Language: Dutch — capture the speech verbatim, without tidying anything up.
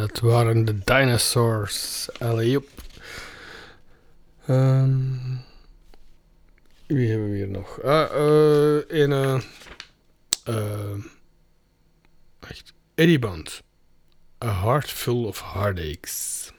dat waren de Dinosaurs. Allee, op. Um, wie hebben we hier nog? Ah, uh, een... Uh, uh, echt. Eddie Bond. A Heart Full of Heartaches.